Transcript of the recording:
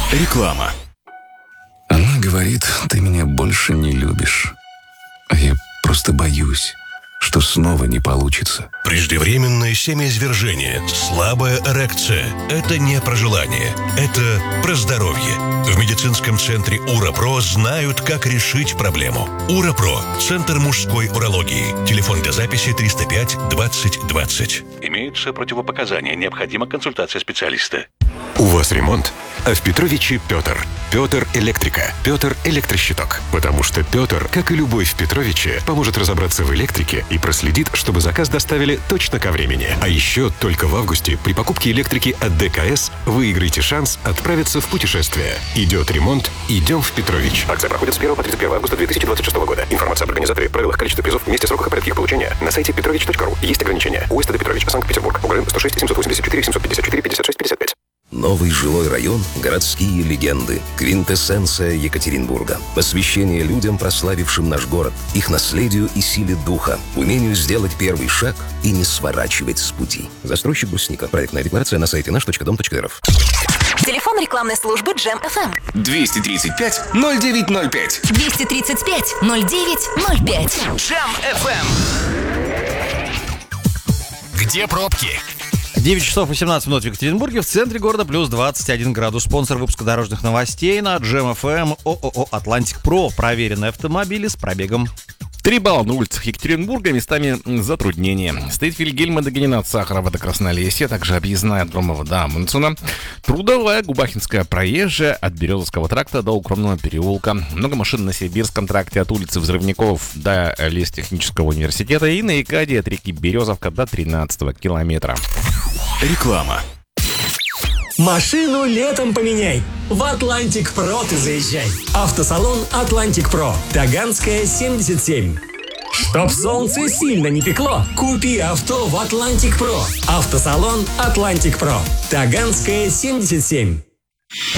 Реклама. Она говорит, ты меня больше не любишь. А я просто боюсь, что снова не получится. Преждевременное семяизвержение, слабая эрекция – это не про желание, это про здоровье. В медицинском центре УРАПРО знают, как решить проблему. УРАПРО – Центр мужской урологии. Телефон для записи 305 20 20. Имеются противопоказания. Необходима консультация специалиста. У вас ремонт? А в Петровиче Петр. Петр Электрика. Петр Электрощиток. Потому что Петр, как и любовь в Петровиче, поможет разобраться в электрике и проследит, чтобы заказ доставили точно ко времени. А еще только в августе при покупке электрики от ДКС выиграете шанс отправиться в путешествие. Идет ремонт, идем в Петрович. Акция проходит с 1 по 31 августа 2026 года. Информация об организаторе, правилах, количестве призов, месте, сроках и порядке их получения на сайте petrovich.ru. Есть ограничения. УСТД Петрович, Санкт-Петербург. УГРН 106 784 754 56 55. Новый жилой район, городские легенды, квинтэссенция Екатеринбурга. Посвящение людям, прославившим наш город, их наследию и силе духа, умению сделать первый шаг и не сворачивать с пути. Застройщик Брусника. Проектная декларация на сайте наш.дом.рф. Телефон рекламной службы Джем FM. 235-0905. 235-0905. Джем FM. Где пробки? 9 часов 18 минут в Екатеринбурге, в центре города плюс 21 градус. Спонсор выпуска дорожных новостей на Джем FM ООО «Атлантик Про». Проверенные автомобили с пробегом. 3 балла на улицах Екатеринбурга, местами затруднения. Стоит Вильгельма Дагенина от Сахарова до Краснолесья, также объездная от Громова до Амундсена. Трудовая, Губахинская проезжая от Березовского тракта до Укромного переулка. Много машин на Сибирском тракте от улицы Взрывников до лестехнического университета и на Икаде от реки Березовка до 13-го километра. Реклама. Машину летом поменяй. В Атлантик Про ты заезжай. Автосалон Атлантик Про. Таганская, 77. Чтоб солнце сильно не пекло, купи авто в Атлантик Про. Автосалон Атлантик Про. Таганская, 77.